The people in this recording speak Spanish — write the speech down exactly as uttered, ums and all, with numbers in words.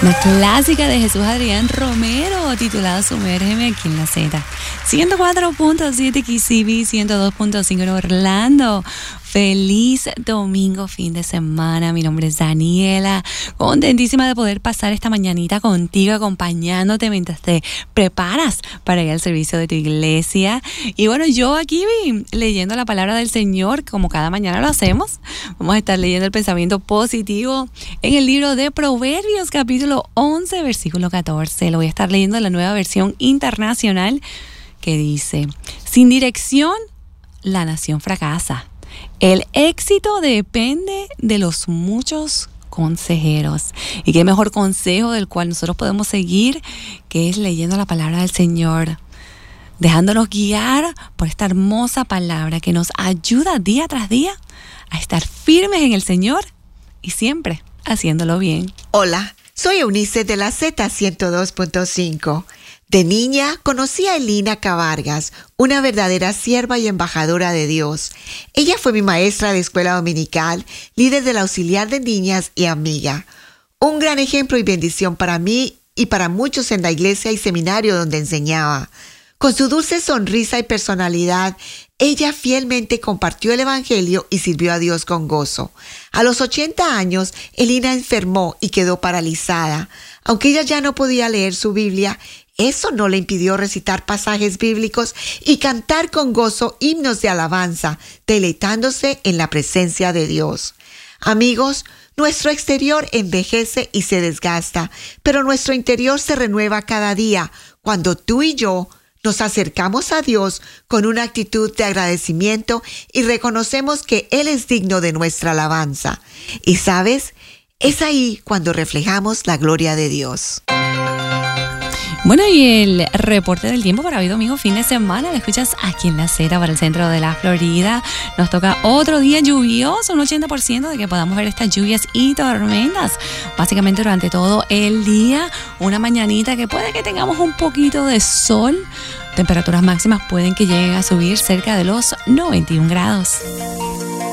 Una clásica de Jesús Adrián Romero, titulada Sumérgeme, aquí en la Z. ciento cuatro punto siete K C B, ciento dos punto cinco en Orlando. Feliz domingo, fin de semana. Mi nombre es Daniela, contentísima de poder pasar esta mañanita contigo, acompañándote mientras te preparas para ir al servicio de tu iglesia. Y bueno, yo aquí leyendo la palabra del Señor, como cada mañana lo hacemos. Vamos a estar leyendo el pensamiento positivo en el libro de Proverbios, capítulo once, versículo catorce. Lo voy a estar leyendo en la Nueva Versión Internacional, que dice: sin dirección, la nación fracasa. El éxito depende de los muchos consejeros. Y qué mejor consejo del cual nosotros podemos seguir que es leyendo la palabra del Señor, dejándonos guiar por esta hermosa palabra que nos ayuda día tras día a estar firmes en el Señor y siempre haciéndolo bien. Hola, soy Eunice de la Z ciento dos punto cinco. De niña conocí a Elina Cavargas, una verdadera sierva y embajadora de Dios. Ella fue mi maestra de escuela dominical, líder del auxiliar de niñas y amiga. Un gran ejemplo y bendición para mí y para muchos en la iglesia y seminario donde enseñaba. Con su dulce sonrisa y personalidad, ella fielmente compartió el evangelio y sirvió a Dios con gozo. A los ochenta años, Elina enfermó y quedó paralizada. Aunque ella ya no podía leer su Biblia, eso no le impidió recitar pasajes bíblicos y cantar con gozo himnos de alabanza, deleitándose en la presencia de Dios. Amigos, nuestro exterior envejece y se desgasta, pero nuestro interior se renueva cada día cuando tú y yo nos acercamos a Dios con una actitud de agradecimiento y reconocemos que Él es digno de nuestra alabanza. Y ¿sabes? Es ahí cuando reflejamos la gloria de Dios. Bueno, y el reporte del tiempo para hoy domingo, fin de semana, lo escuchas aquí en la Z para el centro de la Florida. Nos toca otro día lluvioso, un ochenta por ciento de que podamos ver estas lluvias y tormentas. Básicamente durante todo el día, una mañanita que puede que tengamos un poquito de sol. Temperaturas máximas pueden que lleguen a subir cerca de los noventa y un grados.